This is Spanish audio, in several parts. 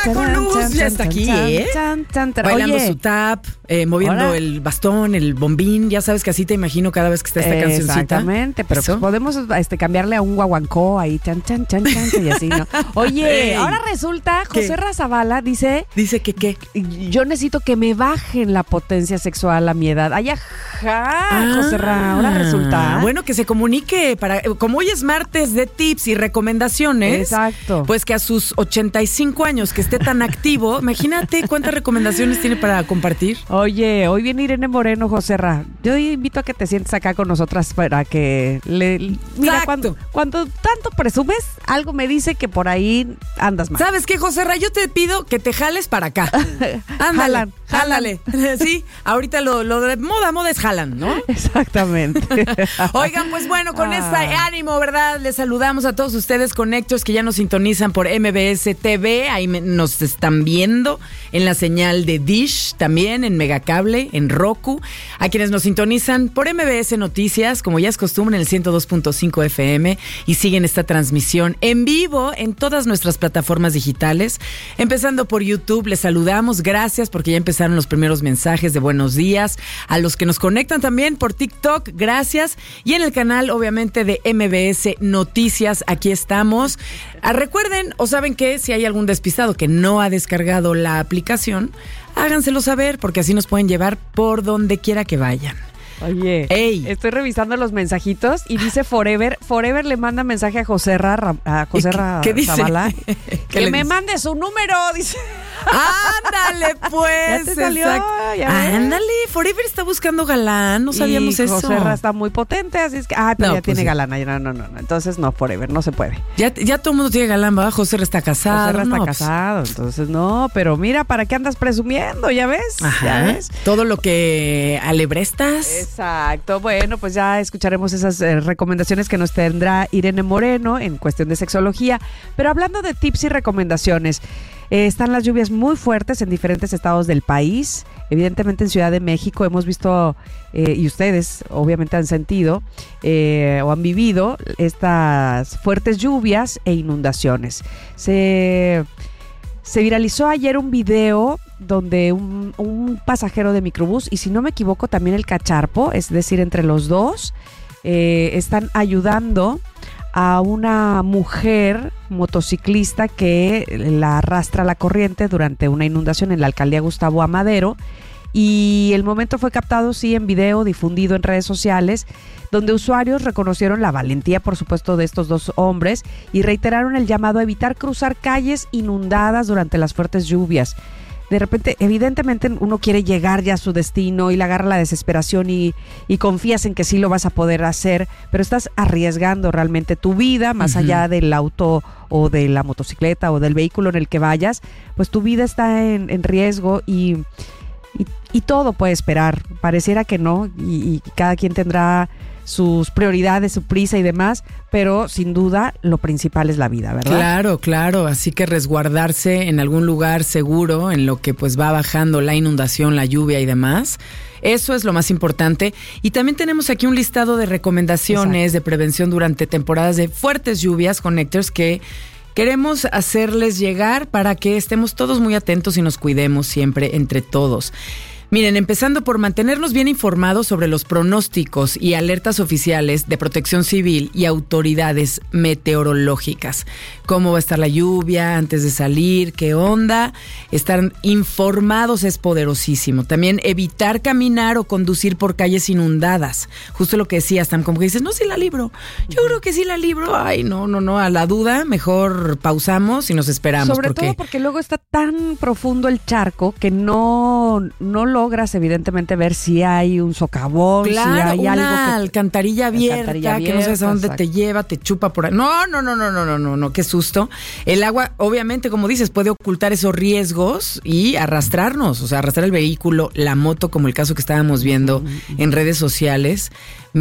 Paco Luz ya está aquí, bailando su tap, moviendo el bastón, el bombín. Ya sabes que así te imagino cada vez que está esta cancioncita. Exactamente, pero pues podemos cambiarle a un guaguancó ahí, chan, y así, ¿no? Oye, ahora resulta, José Razabala dice que ¿qué? Yo necesito que me bajen la potencia sexual a mi edad. Ay, ajá, José Ra, ahora resulta. Bueno, que se comunique, como hoy es martes de tips y recomendaciones. Exacto. Pues que a sus 85 años que esté tan activo, imagínate cuántas recomendaciones tiene para compartir. Oye, hoy viene Irene Moreno, José Ra. Yo invito a que te sientes acá con nosotras para que mira, cuando tanto presumes, algo me dice que por ahí andas mal. ¿Sabes qué, José Ra? Yo te pido que te jales para acá. Ándale, jálale. Sí, ahorita lo de moda es jalan, ¿no? Exactamente. Oigan, pues bueno, con este ánimo, ¿verdad? Les saludamos a todos ustedes connectors que ya nos sintonizan por MBS TV. Ahí nos están viendo en la señal de Dish, también en Megacable, en Roku. A quienes nos sintonizan por MBS Noticias, como ya es costumbre, en el 102.5 FM y siguen esta transmisión en vivo en todas nuestras plataformas digitales. Empezando por YouTube, les saludamos. Gracias porque ya empezaron los primeros mensajes de buenos días. A los que nos conectan también por TikTok, gracias. Y en el canal, obviamente, de MBS Noticias, aquí estamos. Recuerden, o saben que si hay algún despistado que no ha descargado la aplicación, háganselo saber porque así nos pueden llevar por donde quiera que vayan. Oye, estoy revisando los mensajitos y dice Forever le manda mensaje a José Razabala. Que me mande su número, dice. Ándale, pues. Ya te salió, ándale, Forever está buscando galán, no sabíamos eso. José Ra está muy potente, así es que, pero ya tiene galán. No, entonces no, Forever, no se puede. Ya todo el mundo tiene galán, ¿verdad? José Ra está casado. José Ra está casado, entonces no, pero mira, ¿para qué andas presumiendo? ¿Ya ves? Ajá. ¿Ya ves? Todo lo que alebrestas. Exacto, bueno, pues ya escucharemos esas recomendaciones que nos tendrá Irene Moreno en cuestión de sexología, pero hablando de tips y recomendaciones, están las lluvias muy fuertes en diferentes estados del país, evidentemente en Ciudad de México hemos visto, y ustedes obviamente han sentido o han vivido estas fuertes lluvias e inundaciones. Se viralizó ayer un video donde un pasajero de microbús, y si no me equivoco también el cacharpo, es decir, entre los dos, están ayudando a una mujer motociclista que la arrastra la corriente durante una inundación en la alcaldía Gustavo Amadero. Y el momento fue captado, sí, en video difundido en redes sociales, donde usuarios reconocieron la valentía, por supuesto, de estos dos hombres y reiteraron el llamado a evitar cruzar calles inundadas durante las fuertes lluvias. De repente, evidentemente, uno quiere llegar ya a su destino y le agarra la desesperación y confías en que sí lo vas a poder hacer, pero estás arriesgando realmente tu vida, más allá del auto o de la motocicleta o del vehículo en el que vayas, pues tu vida está en riesgo y todo puede esperar. Pareciera que no, y cada quien tendrá sus prioridades, su prisa y demás, pero sin duda lo principal es la vida, ¿verdad? Claro, así que resguardarse en algún lugar seguro en lo que pues va bajando la inundación, la lluvia y demás. Eso es lo más importante. Y también tenemos aquí un listado de recomendaciones de prevención durante temporadas de fuertes lluvias, connectors, que queremos hacerles llegar para que estemos todos muy atentos y nos cuidemos siempre entre todos. Miren, empezando por mantenernos bien informados sobre los pronósticos y alertas oficiales de Protección Civil y autoridades meteorológicas. Cómo va a estar la lluvia antes de salir, qué onda. Estar informados es poderosísimo. También evitar caminar o conducir por calles inundadas. Justo lo que decías, Tam, como que dices, no, sí la libro. Yo creo que sí la libro. Ay, no, a la duda, mejor pausamos y nos esperamos. Sobre todo porque luego está tan profundo el charco que no logras evidentemente ver si hay un socavón, claro, si hay una algo alcantarilla abierta que no sabes a dónde te lleva, te chupa por ahí. No, qué susto. El agua, obviamente, como dices, puede ocultar esos riesgos y arrastrarnos, o sea, arrastrar el vehículo, la moto, como el caso que estábamos viendo en redes sociales.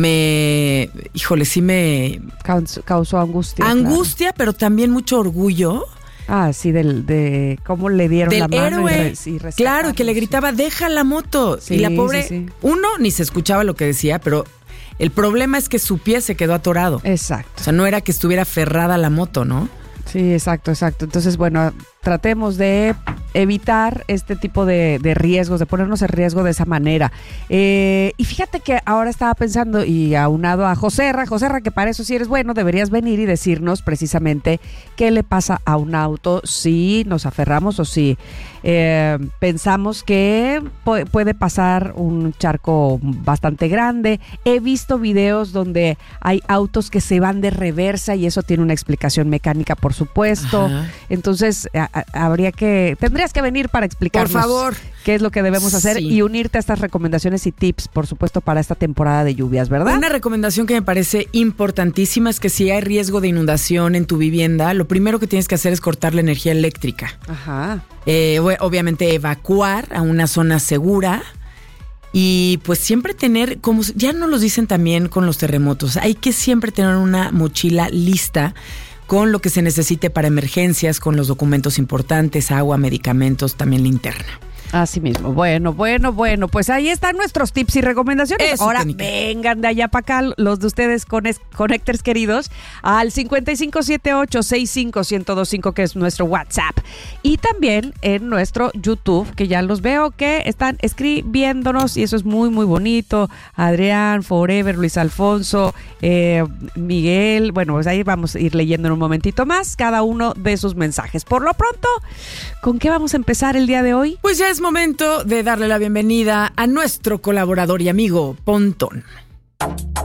Sí me causó angustia. Angustia, claro. Pero también mucho orgullo. Ah, sí, de cómo le dieron del la mano héroe, claro, y que le gritaba, deja la moto. Sí, y la pobre, sí. Uno, ni se escuchaba lo que decía, pero el problema es que su pie se quedó atorado. Exacto. O sea, no era que estuviera aferrada a la moto, ¿no? Sí, exacto. Entonces, bueno, tratemos de evitar este tipo de riesgos, de ponernos en riesgo de esa manera. Y fíjate que ahora estaba pensando, y aunado a Joserra, que para eso sí eres bueno, deberías venir y decirnos precisamente qué le pasa a un auto si nos aferramos o si pensamos que puede pasar un charco bastante grande. He visto videos donde hay autos que se van de reversa y eso tiene una explicación mecánica, por supuesto. Ajá. Entonces, tendrías que venir para explicarnos, por favor, qué es lo que debemos hacer y unirte a estas recomendaciones y tips, por supuesto, para esta temporada de lluvias, ¿verdad? Una recomendación que me parece importantísima es que si hay riesgo de inundación en tu vivienda, lo primero que tienes que hacer es cortar la energía eléctrica. Ajá. Obviamente evacuar a una zona segura. Y pues siempre tener, como ya nos lo dicen también con los terremotos, hay que siempre tener una mochila lista con lo que se necesite para emergencias, con los documentos importantes, agua, medicamentos, también linterna. Así mismo. Bueno, pues ahí están nuestros tips y recomendaciones. Eso, ahora Técnica. Vengan de allá para acá, los de ustedes Connectors queridos, al 5578-65125, que es nuestro WhatsApp. Y también en nuestro YouTube, que ya los veo que están escribiéndonos, y eso es muy, muy bonito. Adrián, Forever, Luis Alfonso, Miguel. Bueno, pues ahí vamos a ir leyendo en un momentito más cada uno de sus mensajes. Por lo pronto, ¿con qué vamos a empezar el día de hoy? Pues ya es momento de darle la bienvenida a nuestro colaborador y amigo Pontón.